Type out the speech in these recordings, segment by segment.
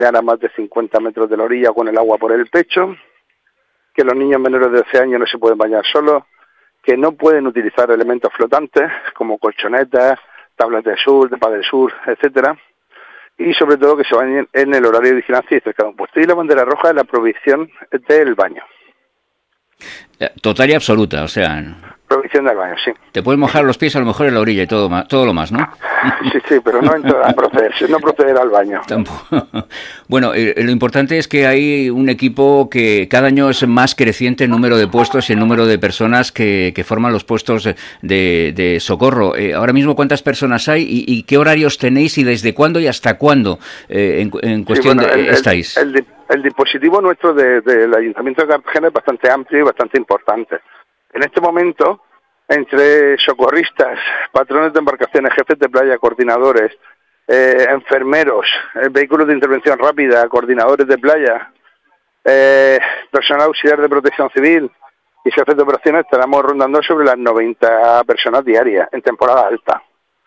a más de 50 metros de la orilla con el agua por el pecho, que los niños menores de 12 años no se pueden bañar solos, que no pueden utilizar elementos flotantes como colchonetas, tablas de surf, de paddle surf, etcétera, y sobre todo que se bañen en el horario de vigilancia y cerca de un puesto. Y la bandera roja es la prohibición del baño. Total y absoluta, o sea... Prohibición del baño, sí. Te puedes mojar los pies a lo mejor en la orilla y todo lo más, ¿no? Sí, pero no proceder al baño. Tampoco. Bueno, lo importante es que hay un equipo que cada año es más creciente el número de puestos y el número de personas que forman los puestos de socorro. Ahora mismo, ¿cuántas personas hay y qué horarios tenéis y desde cuándo y hasta cuándo en cuestión estáis? El dispositivo nuestro del Ayuntamiento de Cartagena es bastante amplio y bastante importante. En este momento, entre socorristas, patrones de embarcaciones, jefes de playa, coordinadores, enfermeros, vehículos de intervención rápida, coordinadores de playa, personal auxiliar de protección civil y jefes de operaciones, estaremos rondando sobre las 90 personas diarias en temporada alta,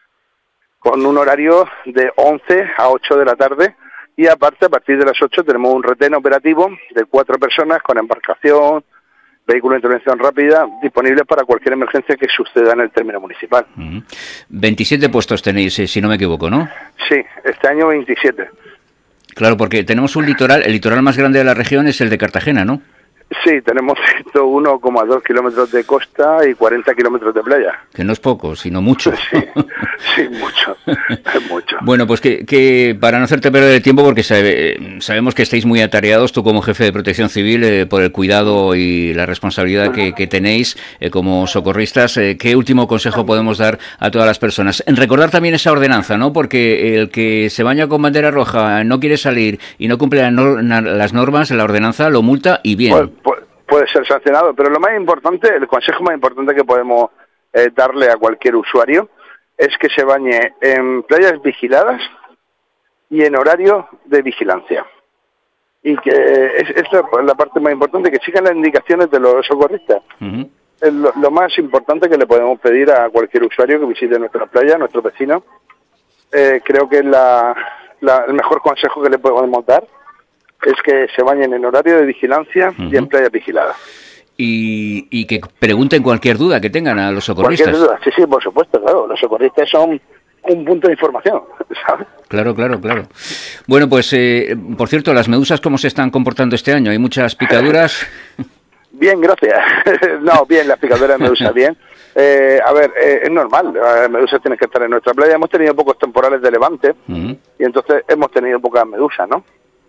con un horario de 11 a 8 de la tarde. Y aparte, a partir de las 8 tenemos un retén operativo de 4 personas con embarcación, vehículo de intervención rápida, disponibles para cualquier emergencia que suceda en el término municipal. 27 puestos tenéis, si no me equivoco, ¿no? Sí, este año 27. Claro, porque tenemos un litoral, el litoral más grande de la región es el de Cartagena, ¿no? Sí, tenemos 1,2 kilómetros de costa y 40 kilómetros de playa. Que no es poco, sino mucho. Sí, mucho, es mucho. Bueno, pues que para no hacerte perder el tiempo, porque sabemos que estáis muy atareados, tú como jefe de Protección Civil, por el cuidado y la responsabilidad que tenéis como socorristas, ¿qué último consejo podemos dar a todas las personas? En recordar también esa ordenanza, ¿no? Porque el que se baña con bandera roja, no quiere salir y no cumple las normas, la ordenanza lo multa y bien. Puede ser sancionado, pero lo más importante, el consejo más importante que podemos darle a cualquier usuario es que se bañe en playas vigiladas y en horario de vigilancia. Y que es la parte más importante, que sigan las indicaciones de los socorristas. Uh-huh. Es lo más importante que le podemos pedir a cualquier usuario que visite nuestra playa, nuestro vecino. Creo que el mejor consejo que le podemos dar es que se bañen en horario de vigilancia y en playas vigiladas. Y que pregunten cualquier duda que tengan a los socorristas. Cualquier duda, sí, por supuesto, claro. Los socorristas son un punto de información, ¿sabes? Claro. Bueno, pues, por cierto, las medusas, ¿cómo se están comportando este año? ¿Hay muchas picaduras? Bien, gracias. No, bien, las picaduras de medusa, bien. Es normal, las medusas tienen que estar en nuestra playa. Hemos tenido pocos temporales de levante y entonces hemos tenido pocas medusas, ¿no?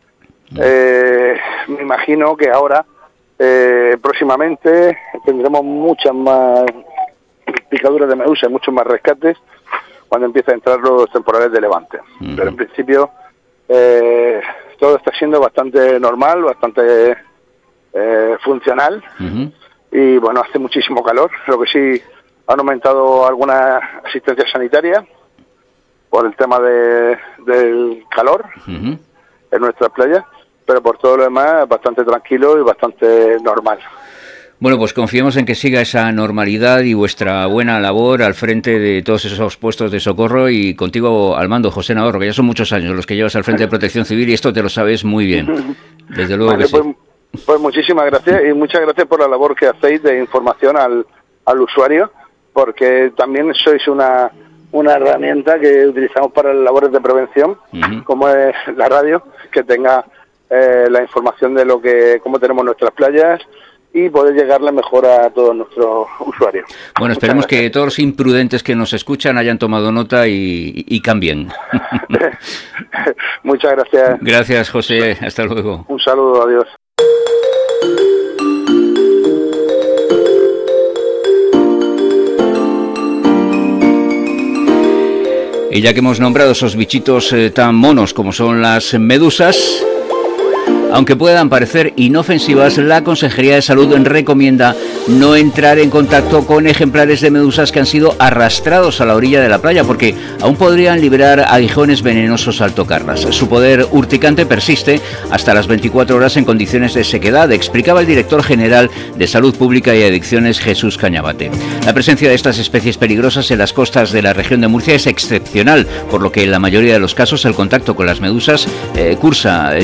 Me imagino que ahora próximamente tendremos muchas más picaduras de medusa, muchos más rescates cuando empiecen a entrar los temporales de levante. Pero en principio todo está siendo bastante normal, bastante funcional. Y bueno, hace muchísimo calor, lo que sí han aumentado alguna asistencia sanitaria por el tema del calor en nuestras playas, pero por todo lo demás bastante tranquilo y bastante normal. Bueno, pues confiemos en que siga esa normalidad y vuestra buena labor al frente de todos esos puestos de socorro, y contigo al mando, José Navarro, que ya son muchos años los que llevas al frente de Protección Civil y esto te lo sabes muy bien. Desde luego que sí. Pues muchísimas gracias, y muchas gracias por la labor que hacéis de información al usuario, porque también sois una herramienta que utilizamos para las labores de prevención, como es la radio, que tenga la información de cómo tenemos nuestras playas y poder llegarle mejor a todos nuestros usuarios. Bueno, esperemos que todos los imprudentes que nos escuchan hayan tomado nota y cambien. Muchas gracias. Gracias, José. Hasta luego. Un saludo, adiós. Y ya que hemos nombrado esos bichitos tan monos como son las medusas, Aunque puedan parecer inofensivas, la Consejería de Salud recomienda no entrar en contacto con ejemplares de medusas que han sido arrastrados a la orilla de la playa, porque aún podrían liberar aguijones venenosos al tocarlas. Su poder urticante persiste hasta las 24 horas en condiciones de sequedad, explicaba el director general de Salud Pública y Adicciones, Jesús Cañabate. La presencia de estas especies peligrosas en las costas de la región de Murcia es excepcional, por lo que en la mayoría de los casos el contacto con las medusas cursa